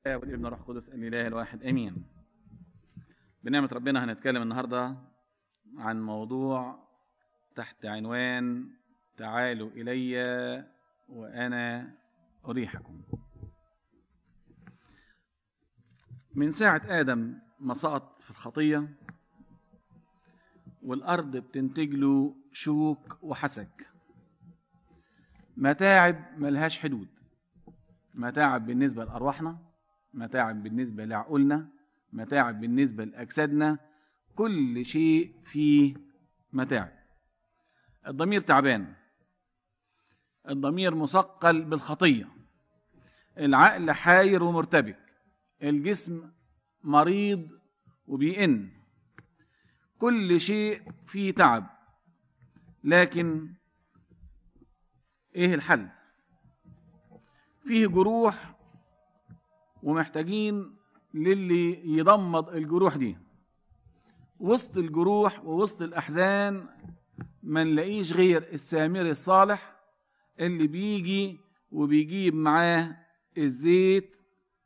والابن والروح القدس الاله الواحد امين. بنعمه ربنا هنتكلم النهارده عن موضوع تحت عنوان تعالوا الي وانا اريحكم. من ساعه ادم ما سقط في الخطيه والارض بتنتج له شوك وحسك، متاعب ملهاش حدود، متاعب بالنسبه لارواحنا، متاعب بالنسبه لعقولنا، متاعب بالنسبه لاجسادنا، كل شيء فيه متاعب. الضمير تعبان، الضمير مثقل بالخطيه، العقل حاير ومرتبك، الجسم مريض وبيئن، كل شيء فيه تعب. لكن ايه الحل؟ فيه جروح ومحتاجين للي يضمد الجروح دي. وسط الجروح ووسط الأحزان ما نلاقيش غير السامري الصالح اللي بيجي وبيجيب معاه الزيت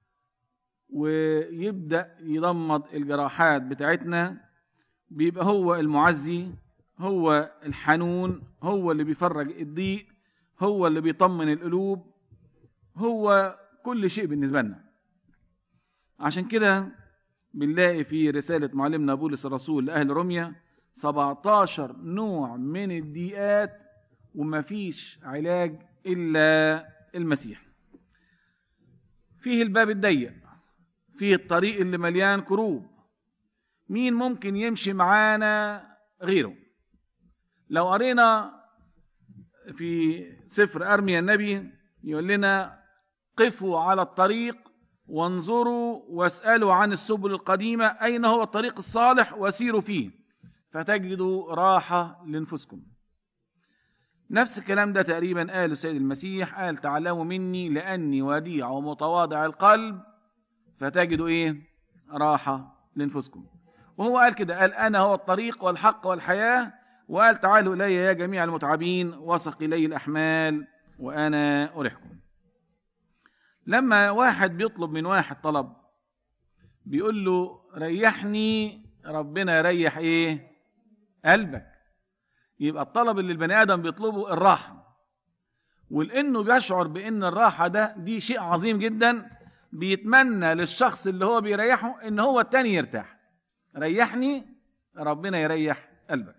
ويبدأ يضمد الجراحات بتاعتنا. بيبقى هو المعزي، هو الحنون، هو اللي بيفرج الضيق، هو اللي بيطمن القلوب، هو كل شيء بالنسبة لنا. عشان كده بنلاقي في رسالة معلمنا بولس الرسول لأهل روميا 17 نوع من الضيقات وما فيش علاج إلا المسيح. فيه الباب الضيق، فيه الطريق اللي مليان كروب، مين ممكن يمشي معانا غيره؟ لو قرينا في سفر أرميا النبي يقول لنا قفوا على الطريق وانظروا واسألوا عن السبل القديمة أين هو الطريق الصالح وسيروا فيه فتجدوا راحة لنفسكم. نفس الكلام ده تقريبا قال السيد المسيح، قال تعلموا مني لأني وديع ومتواضع القلب فتجدوا ايه؟ راحة لنفسكم. وهو قال كده، قال أنا هو الطريق والحق والحياة، وقال تعالوا إلي يا جميع المتعبين وثقلي الأحمال وأنا أريحكم. لما واحد بيطلب من واحد طلب بيقول له ريحني، ربنا يريح ايه؟ قلبك. يبقى الطلب اللي البني آدم بيطلبه الراحة، ولأنه بيشعر بأن الراحة دي شيء عظيم جدا، بيتمنى للشخص اللي هو بيريحه ان هو التاني يرتاح. ريحني، ربنا يريح قلبك.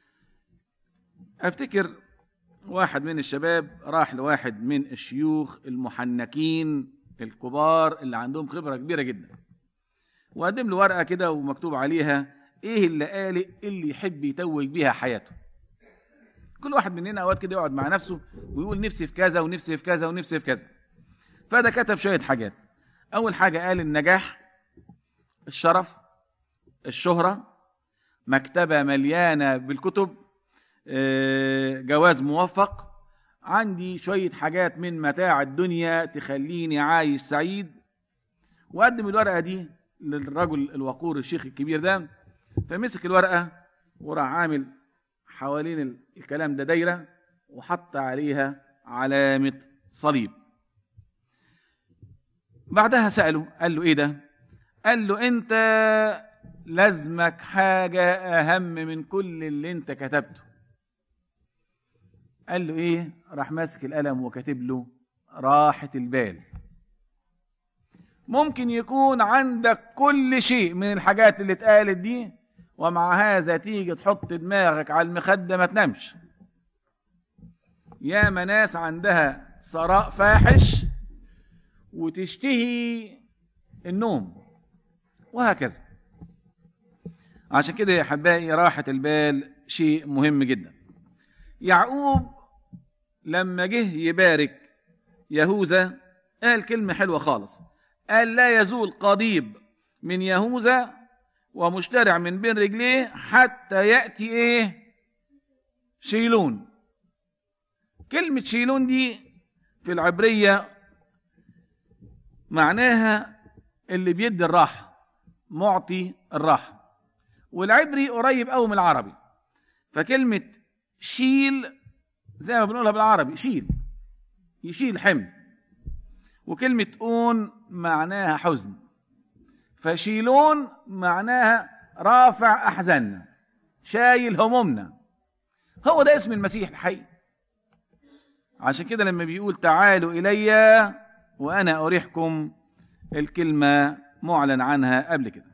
افتكر واحد من الشباب راح لواحد من الشيوخ المحنكين الكبار اللي عندهم خبرة كبيرة جدا، وقدم له ورقة كده ومكتوب عليها ايه اللي اللي يحب يتوج بيها حياته. كل واحد مننا اوقات كده يقعد مع نفسه ويقول نفسي في كذا ونفسي في كذا ونفسي في كذا. فده كتب شوية حاجات. اول حاجة قال النجاح، الشرف، الشهرة، مكتبة مليانة بالكتب، جواز موفق، عندي شوية حاجات من متاع الدنيا تخليني عايش سعيد. وقدم الورقة دي للرجل الوقور الشيخ الكبير ده، فمسك الورقة وراح عامل حوالين الكلام ده دايرة وحط عليها علامة صليب. بعدها سأله، قال له ايه ده؟ قال له انت لازمك حاجة اهم من كل اللي انت كتبته. قال له ايه؟ راح ماسك القلم وكاتب له راحة البال. ممكن يكون عندك كل شيء من الحاجات اللي اتقالت دي، ومع هذا تيجي تحط دماغك على المخدة ما تنامش. يا ناس عندها ثراء فاحش وتشتهي النوم وهكذا. عشان كده يا حبائي راحة البال شيء مهم جدا. يعقوب لما جه يبارك يهوذا قال كلمة حلوة خالص، قال لا يزول قضيب من يهوذا ومشترع من بين رجليه حتى يأتي ايه؟ شيلون. كلمة شيلون دي في العبرية معناها اللي بيدي الراحة، معطي الراحة، والعبري قريب قوي من العربي. فكلمة شيل زي ما بنقولها بالعربي شيل، يشيل حمل. وكلمة أون معناها حزن، فشيلون معناها رافع أحزاننا، شايل همومنا. هو ده اسم المسيح الحي. عشان كده لما بيقول تعالوا إلي وأنا أريحكم، الكلمة معلن عنها قبل كده.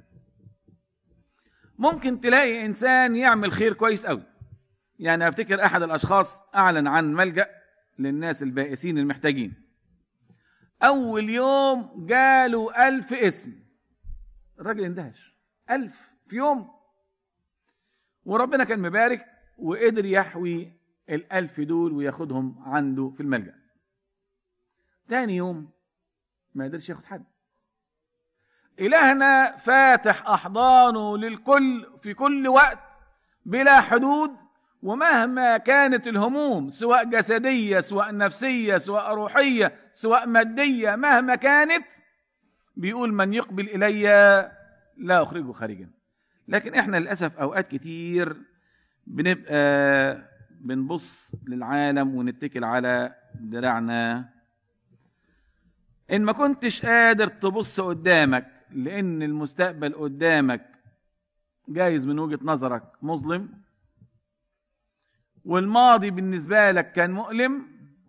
ممكن تلاقي إنسان يعمل خير كويس قوي. يعني أفتكر أحد الأشخاص أعلن عن ملجأ للناس البائسين المحتاجين. أول يوم جاله 1000 اسم. الراجل اندهش، 1000 في يوم. وربنا كان مبارك وقدر يحوي 1000 دول وياخدهم عنده في الملجأ. تاني يوم ما قدرش ياخد حد. إلهنا فاتح أحضانه للكل في كل وقت بلا حدود، ومهما كانت الهموم، سواء جسدية سواء نفسية سواء روحية سواء مادية، مهما كانت، بيقول من يقبل إلي لا أخرجه خارجا. لكن احنا للأسف أوقات كتير بنبقى بنبص للعالم ونتكل على دراعنا. إن ما كنتش قادر تبص قدامك لأن المستقبل قدامك جايز من وجهة نظرك مظلم، والماضي بالنسبة لك كان مؤلم،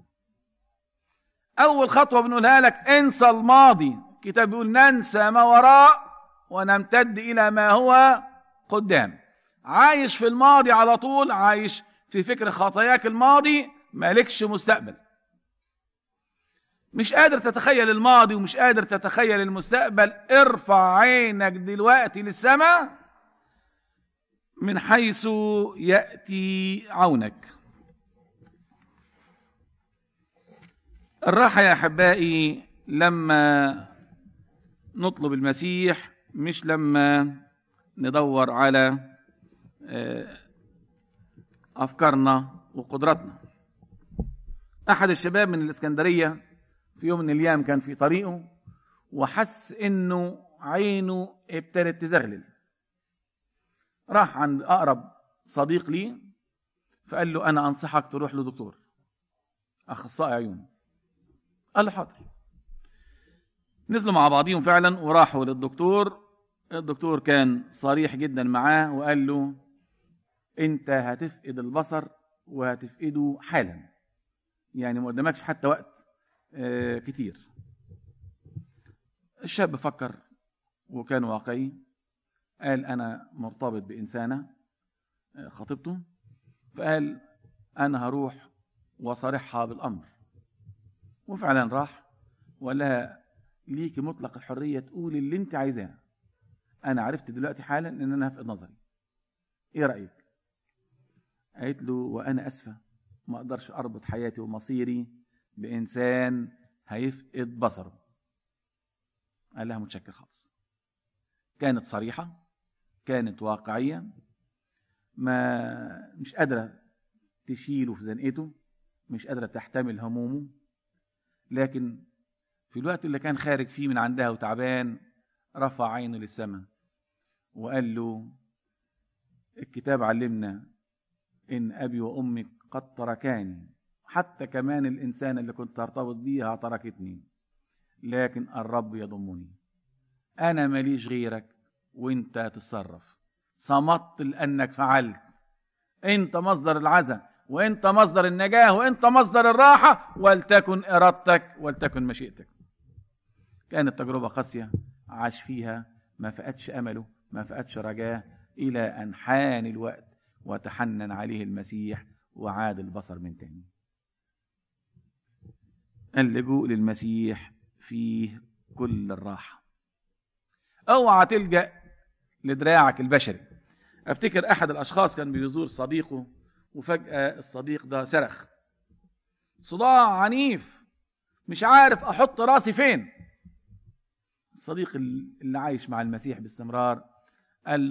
أول خطوة بنقولها لك انسى الماضي. الكتاب بيقول ننسى ما وراء ونمتد إلى ما هو قدام. عايش في الماضي على طول، عايش في فكر خطاياك الماضي، مالكش مستقبل. مش قادر تتخيل الماضي ومش قادر تتخيل المستقبل، ارفع عينك دلوقتي للسماء من حيث يأتي عونك. الراحة يا أحبائي لما نطلب المسيح، مش لما ندور على أفكارنا وقدراتنا. أحد الشباب من الإسكندرية في يوم من الأيام كان في طريقه وحس إنه عينه ابتدت تزغلل. راح عند أقرب صديق لي فقال له أنا أنصحك تروح لدكتور أخصائي عيون. قال له حاضر. نزلوا مع بعضهم فعلا وراحوا للدكتور. الدكتور كان صريح جدا معاه وقال له أنت هتفقد البصر وهتفقده حالا، يعني ما قدامكش حتى وقت كتير. الشاب فكر وكان واقعي، قال أنا مرتبط بإنسانة خطيبته، فقال أنا هروح وصارحها بالأمر. وفعلا راح وقال لها ليكي مطلق الحرية تقولي اللي انت عايزاه، أنا عرفت دلوقتي حالا إن أنا هفقد نظري، إيه رأيك؟ قالت له وأنا أسفة، ما أقدرش أربط حياتي ومصيري بإنسان هيفقد بصره. قال لها متشكر خالص. كانت صريحة، كانت واقعية، ما مش قادرة تشيله في زنقته، مش قادرة تحتمل همومه، لكن في الوقت اللي كان خارج فيه من عندها وتعبان رفع عينه للسماء وقال له الكتاب علمنا إن أبي وأمي قد تركاني، حتى كمان الإنسان اللي كنت ارتبط بيها تركتني، لكن الرب يضمني. أنا ماليش غيرك وانت تتصرف. صمت لأنك فعلت. انت مصدر العزاء وانت مصدر النجاة وانت مصدر الراحة، ولتكن إرادتك ولتكن مشيئتك. كانت تجربة قاسية عاش فيها، ما فقدش أمله، ما فقدش رجاه، إلى أن حان الوقت وتحنن عليه المسيح وعاد البصر من تاني. اللجوء للمسيح فيه كل الراحة. اوعى تلجأ لدراعك البشري. افتكر احد الاشخاص كان بيزور صديقه وفجأة الصديق ده صرخ صداع عنيف، مش عارف احط راسي فين. الصديق اللي عايش مع المسيح باستمرار قال